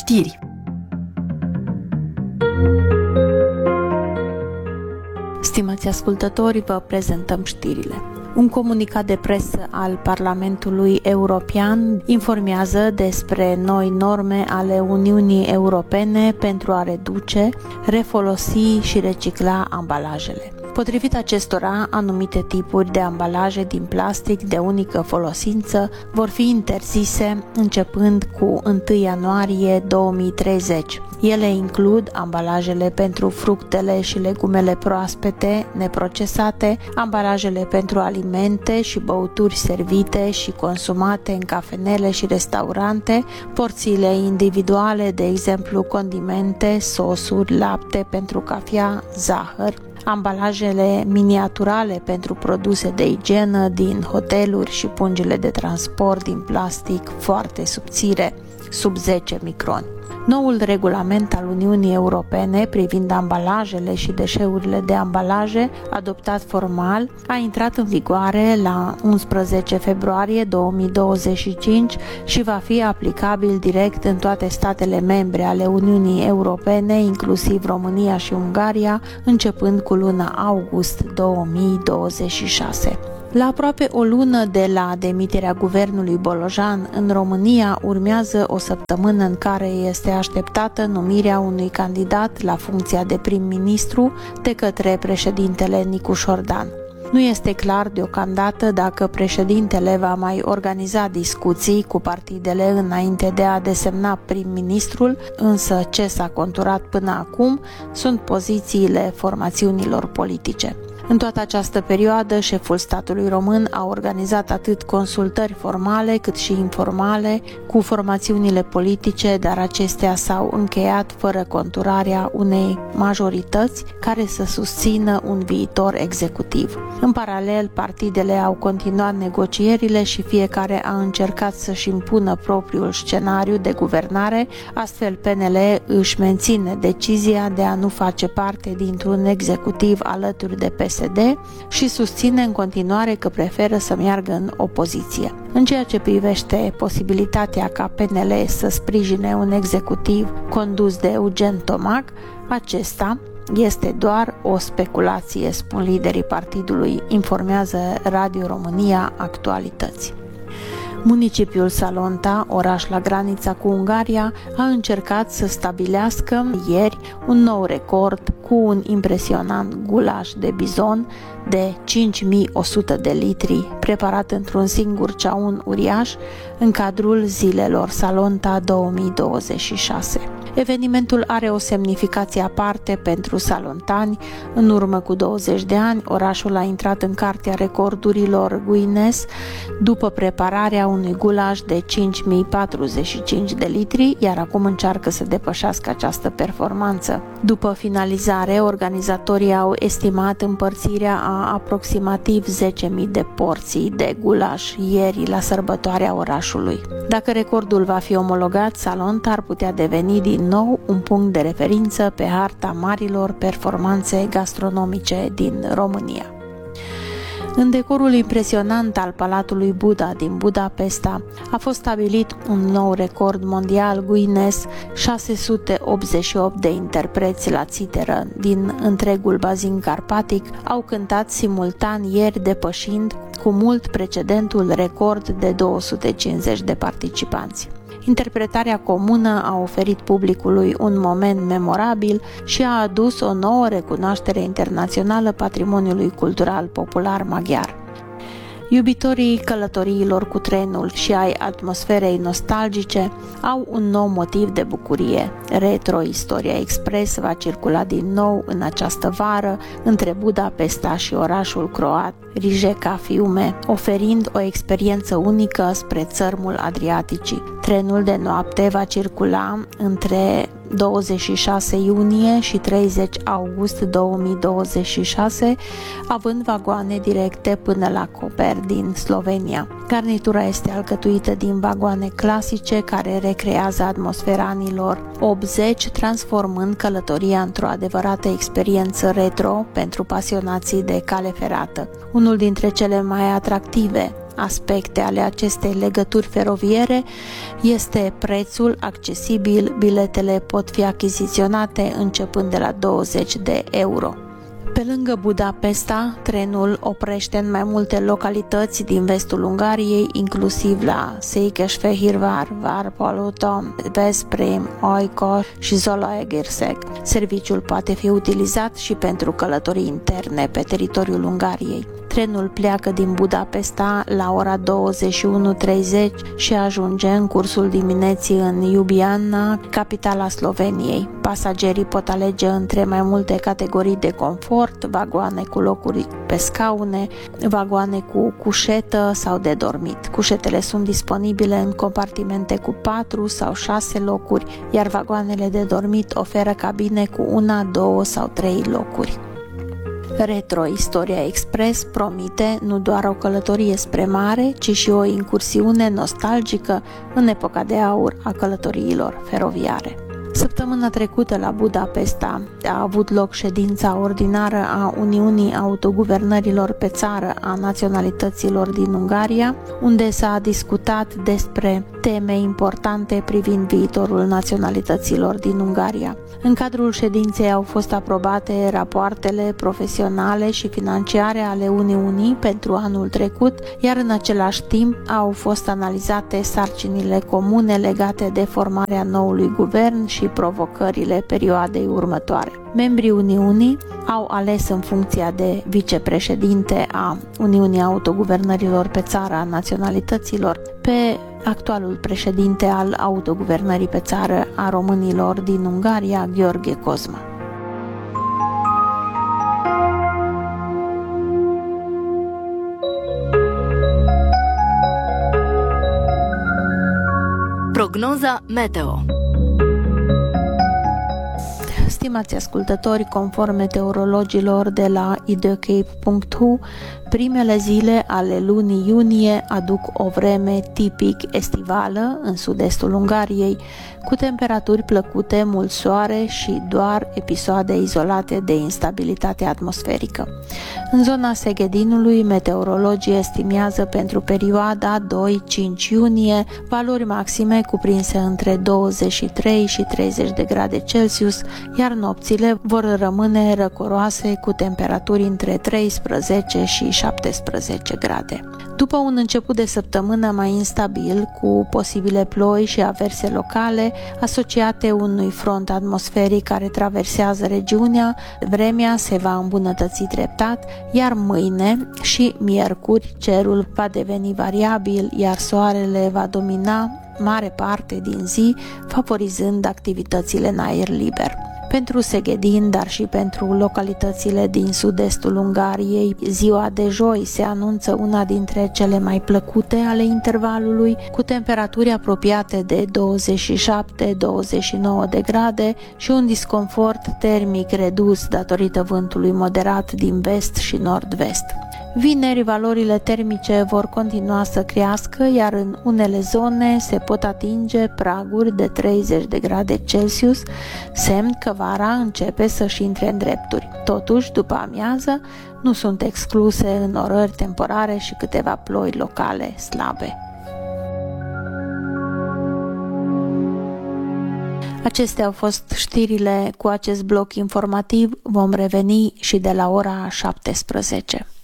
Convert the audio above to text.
Știri. Stimați ascultători, vă prezentăm știrile. Un comunicat de presă al Parlamentului European informează despre noi norme ale Uniunii Europene pentru a reduce, refolosi și recicla ambalajele. Potrivit acestora, anumite tipuri de ambalaje din plastic de unică folosință vor fi interzise începând cu 1 ianuarie 2030. Ele includ ambalajele pentru fructele și legumele proaspete, neprocesate, ambalajele pentru alimente și băuturi servite și consumate în cafenele și restaurante, porțiile individuale, de exemplu condimente, sosuri, lapte pentru cafea, zahăr, ambalajele miniaturale pentru produse de igienă din hoteluri și pungile de transport din plastic foarte subțire, sub 10 microni. Noul regulament al Uniunii Europene privind ambalajele și deșeurile de ambalaje, adoptat formal, a intrat în vigoare la 11 februarie 2025 și va fi aplicabil direct în toate statele membre ale Uniunii Europene, inclusiv România și Ungaria, începând cu luna august 2026. La aproape o lună de la demiterea guvernului Bolojan în România, urmează o săptămână în care este așteptată numirea unui candidat la funcția de prim-ministru de către președintele Nicușor Dan. Nu este clar deocamdată dacă președintele va mai organiza discuții cu partidele înainte de a desemna prim-ministrul, însă ce s-a conturat până acum sunt pozițiile formațiunilor politice. În toată această perioadă, șeful statului român a organizat atât consultări formale cât și informale cu formațiunile politice, dar acestea s-au încheiat fără conturarea unei majorități care să susțină un viitor executiv. În paralel, partidele au continuat negocierile și fiecare a încercat să-și impună propriul scenariu de guvernare, astfel PNL își menține decizia de a nu face parte dintr-un executiv alături de PSD și susține în continuare că preferă să meargă în opoziție. În ceea ce privește posibilitatea ca PNL să sprijine un executiv condus de Eugen Tomac, acesta este doar o speculație, spun liderii partidului, informează Radio România Actualități. Municipiul Salonta, oraș la granița cu Ungaria, a încercat să stabilească ieri un nou record cu un impresionant gulaș de bizon de 5100 de litri, preparat într-un singur ceaun uriaș în cadrul zilelor Salonta 2026. Evenimentul are o semnificație aparte pentru salontani. În urmă cu 20 de ani, orașul a intrat în cartea recordurilor Guinness după prepararea unui gulaș de 5045 de litri, iar acum încearcă să depășească această performanță. După finalizare, organizatorii au estimat împărțirea a aproximativ 10.000 de porții de gulaș ieri la sărbătoarea orașului. Dacă recordul va fi omologat, Salonta ar putea deveni din nou un punct de referință pe harta marilor performanțe gastronomice din România. În decorul impresionant al Palatului Buda din Budapesta a fost stabilit un nou record mondial Guinness. 688 de interpreți la țiteră din întregul bazin carpatic au cântat simultan ieri, depășind cu mult precedentul record de 250 de participanți. Interpretarea comună a oferit publicului un moment memorabil și a adus o nouă recunoaștere internațională patrimoniului cultural popular maghiar. Iubitorii călătoriilor cu trenul și ai atmosferei nostalgice au un nou motiv de bucurie. Retro Istoria Express va circula din nou în această vară între Budapesta și orașul croat Rijeka Fiume, oferind o experiență unică spre țărmul Adriaticii. Trenul de noapte va circula între 26 iunie și 30 august 2026, având vagoane directe până la Koper din Slovenia. Garnitura este alcătuită din vagoane clasice care recrează atmosfera anilor 80, transformând călătoria într-o adevărată experiență retro pentru pasionații de cale ferată. Unul dintre cele mai atractive aspecte ale acestei legături feroviere este prețul accesibil. Biletele pot fi achiziționate începând de la 20 de euro. Pe lângă Budapesta, trenul oprește în mai multe localități din vestul Ungariei, inclusiv la Székesfehérvár, Várpalota, Veszprém, Ajka și Zalaegerszeg. Serviciul poate fi utilizat și pentru călătorii interne pe teritoriul Ungariei. Trenul pleacă din Budapesta la ora 21:30 și ajunge în cursul dimineții în Ljubljana, capitala Sloveniei. Pasagerii pot alege între mai multe categorii de confort, vagoane cu locuri pe scaune, vagoane cu cușetă sau de dormit. Cușetele sunt disponibile în compartimente cu 4 sau 6 locuri, iar vagoanele de dormit oferă cabine cu 1, 2 sau 3 locuri. Retro Istoria Express promite nu doar o călătorie spre mare, ci și o incursiune nostalgică în epoca de aur a călătoriilor feroviare. Săptămâna trecută la Budapesta a avut loc ședința ordinară a Uniunii Autoguvernărilor pe țară a naționalităților din Ungaria, unde s-a discutat despre teme importante privind viitorul naționalităților din Ungaria. În cadrul ședinței au fost aprobate rapoartele profesionale și financiare ale Uniunii pentru anul trecut, iar în același timp au fost analizate sarcinile comune legate de formarea noului guvern și provocările perioadei următoare. Membrii Uniunii au ales în funcția de vicepreședinte a Uniunii Autoguvernărilor pe țară a naționalităților pe actualul președinte al autoguvernării pe țară a românilor din Ungaria, Gheorghe Cosma. Prognoza meteo. Stimați ascultători, conform meteorologilor de la ideocape.hu, primele zile ale lunii iunie aduc o vreme tipic estivală în sud-estul Ungariei, cu temperaturi plăcute, mult soare și doar episoade izolate de instabilitate atmosferică. În zona Seghedinului, meteorologii estimează pentru perioada 2-5 iunie valori maxime cuprinse între 23 și 30 de grade Celsius, iar nopțile vor rămâne răcoroase cu temperaturi între 13 și 17 grade. După un început de săptămână mai instabil, cu posibile ploi și averse locale asociate unui front atmosferic care traversează regiunea, vremea se va îmbunătăți treptat, iar mâine și miercuri cerul va deveni variabil, iar soarele va domina mare parte din zi, favorizând activitățile în aer liber. Pentru Seghedin, dar și pentru localitățile din sud-estul Ungariei, ziua de joi se anunță una dintre cele mai plăcute ale intervalului, cu temperaturi apropiate de 27-29 de grade și un disconfort termic redus datorită vântului moderat din vest și nord-vest. Vineri, valorile termice vor continua să crească, iar în unele zone se pot atinge praguri de 30 de grade Celsius, semn că vara începe să-și intre în drepturi. Totuși, după amiază, nu sunt excluse înorări temporare și câteva ploi locale slabe. Acestea au fost știrile cu acest bloc informativ. Vom reveni și de la ora 17.